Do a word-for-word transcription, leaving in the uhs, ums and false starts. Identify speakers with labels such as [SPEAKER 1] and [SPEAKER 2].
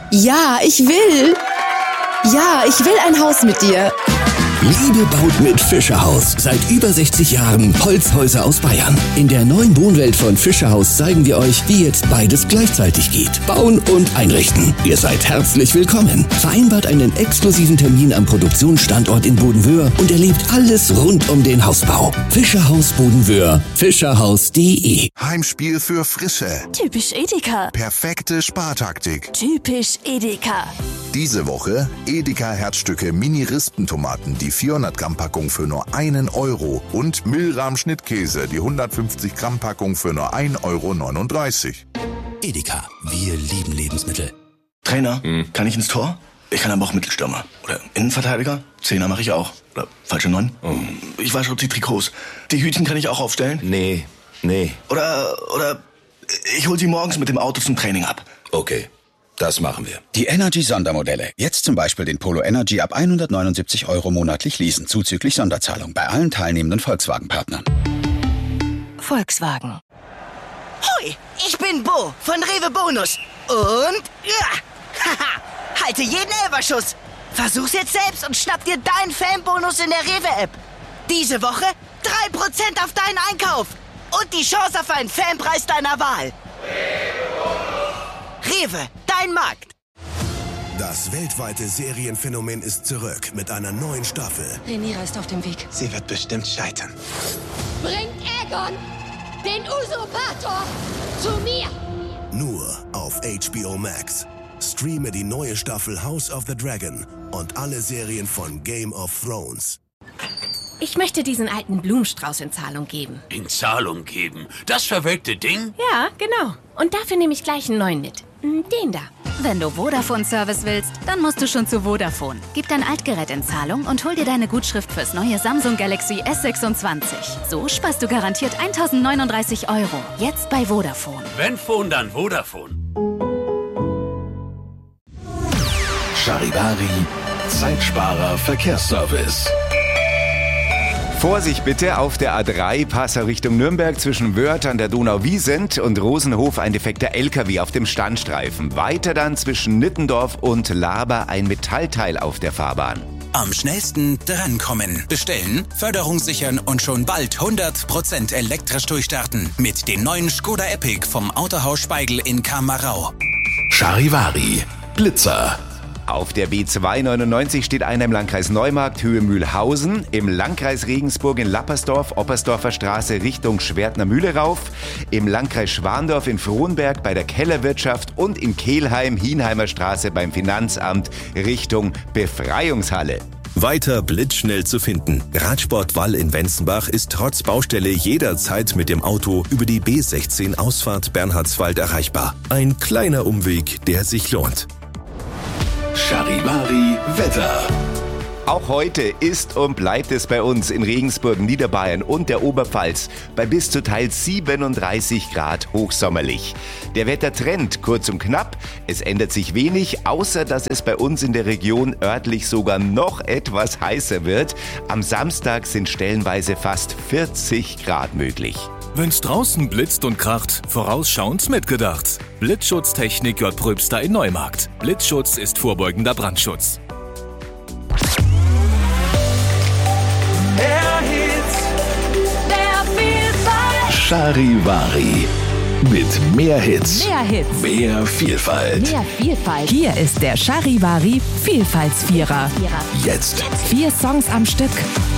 [SPEAKER 1] Ja, ich will. Ja, ich will ein Haus mit dir.
[SPEAKER 2] Liebe baut mit Fischerhaus. Seit über sechzig Jahren Holzhäuser aus Bayern. In der neuen Wohnwelt von Fischerhaus zeigen wir euch, wie jetzt beides gleichzeitig geht. Bauen und einrichten. Ihr seid herzlich willkommen. Vereinbart einen exklusiven Termin am Produktionsstandort in Bodenwöhr und erlebt alles rund um den Hausbau. Fischerhaus Bodenwöhr. Fischerhaus punkt de.
[SPEAKER 3] Heimspiel für Frische.
[SPEAKER 4] Typisch Edeka.
[SPEAKER 3] Perfekte Spartaktik.
[SPEAKER 4] Typisch Edeka.
[SPEAKER 3] Diese Woche Edeka Herzstücke Mini-Rispentomaten, die vierhundert Gramm Packung für nur einen Euro und Milram Schnittkäse, die hundertfünfzig Gramm Packung für nur ein Euro neununddreißig.
[SPEAKER 2] Edeka. Wir lieben Lebensmittel.
[SPEAKER 5] Trainer, hm. kann ich ins Tor? Ich kann aber auch Mittelstürmer. Oder Innenverteidiger? Zehner mache ich auch. Oder falsche Neun? Oh. Ich wasche die Trikots. Die Hütchen kann ich auch aufstellen?
[SPEAKER 2] Nee, nee.
[SPEAKER 5] Oder, oder ich hol sie morgens mit dem Auto zum Training ab.
[SPEAKER 2] Okay. Das machen wir.
[SPEAKER 6] Die Energy-Sondermodelle. Jetzt zum Beispiel den Polo Energy ab hundertneunundsiebzig Euro monatlich leasen, zuzüglich Sonderzahlung bei allen teilnehmenden Volkswagen-Partnern.
[SPEAKER 4] Volkswagen.
[SPEAKER 7] Hoi, ich bin Bo von Rewe Bonus. Und ja, haha, halte jeden Elferschuss. Versuch's jetzt selbst und schnapp dir deinen Fanbonus in der Rewe-App. Diese Woche drei Prozent auf deinen Einkauf. Und die Chance auf einen Fanpreis deiner Wahl. Rewe, dein Markt.
[SPEAKER 8] Das weltweite Serienphänomen ist zurück mit einer neuen Staffel.
[SPEAKER 4] Rhaenyra ist auf dem Weg.
[SPEAKER 8] Sie wird bestimmt scheitern.
[SPEAKER 9] Bringt Aegon, den Usurpator, zu mir!
[SPEAKER 8] Nur auf H B O Max. Streame die neue Staffel House of the Dragon und alle Serien von Game of Thrones.
[SPEAKER 10] Ich möchte diesen alten Blumenstrauß in Zahlung geben.
[SPEAKER 11] In Zahlung geben? Das verwelkte Ding?
[SPEAKER 10] Ja, genau. Und dafür nehme ich gleich einen neuen mit. Den da.
[SPEAKER 12] Wenn du Vodafone-Service willst, dann musst du schon zu Vodafone. Gib dein Altgerät in Zahlung und hol dir deine Gutschrift fürs neue Samsung Galaxy S sechsundzwanzig. So sparst du garantiert tausendneununddreißig Euro. Jetzt bei Vodafone.
[SPEAKER 11] Wenn Phone, dann Vodafone.
[SPEAKER 13] Charivari, Zeitsparer Verkehrsservice.
[SPEAKER 14] Vorsicht bitte, auf der A drei Passau Richtung Nürnberg zwischen Wörth an der Donau-Wiesent und Rosenhof ein defekter L K W auf dem Standstreifen. Weiter dann zwischen Nittendorf und Laber ein Metallteil auf der Fahrbahn.
[SPEAKER 15] Am schnellsten drankommen. Bestellen, Förderung sichern und schon bald hundert Prozent elektrisch durchstarten. Mit dem neuen Skoda Epic vom Autohaus Speigl in Kamerau.
[SPEAKER 13] Charivari, Blitzer.
[SPEAKER 14] Auf der B zweihundertneunundneunzig steht einer im Landkreis Neumarkt, Höhe Mühlhausen, im Landkreis Regensburg in Lappersdorf, Oppersdorfer Straße Richtung Schwertner Mühle rauf, im Landkreis Schwandorf in Frohnberg bei der Kellerwirtschaft und in Kelheim, Hienheimer Straße beim Finanzamt Richtung Befreiungshalle.
[SPEAKER 16] Weiter blitzschnell zu finden. Radsport Wall in Wenzenbach ist trotz Baustelle jederzeit mit dem Auto über die B sechzehn Ausfahrt Bernhardswald erreichbar. Ein kleiner Umweg, der sich lohnt.
[SPEAKER 13] Charivari Wetter.
[SPEAKER 14] Auch heute ist und bleibt es bei uns in Regensburg, Niederbayern und der Oberpfalz bei bis zu teils siebenunddreißig Grad hochsommerlich. Der Wettertrend kurz und knapp, es ändert sich wenig, außer dass es bei uns in der Region örtlich sogar noch etwas heißer wird. Am Samstag sind stellenweise fast vierzig Grad möglich.
[SPEAKER 17] Wenn's draußen blitzt und kracht, vorausschauend mitgedacht. Blitzschutztechnik J. Pröbster in Neumarkt. Blitzschutz ist vorbeugender Brandschutz.
[SPEAKER 13] Mehr Hits, mehr Vielfalt. Charivari. Mit mehr Hits.
[SPEAKER 12] Mehr Hits.
[SPEAKER 13] Mehr Vielfalt.
[SPEAKER 12] Mehr Vielfalt.
[SPEAKER 18] Hier ist der Charivari Vielfaltsvierer.
[SPEAKER 13] Jetzt.
[SPEAKER 18] Vier Songs am Stück.